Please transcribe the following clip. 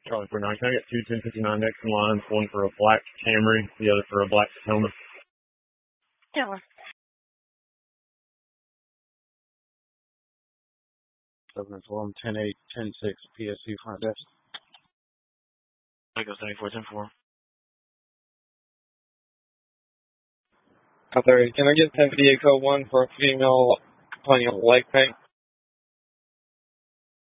Charlie 49. Can I get 2 1059 next in line? One for a black Camry, the other for a black Tacoma. Yeah. 7-4, 10-8, 10-6, PSC front desk. I go 74 10-4. Can I get 1058 code 1 for a female plenty of leg pain?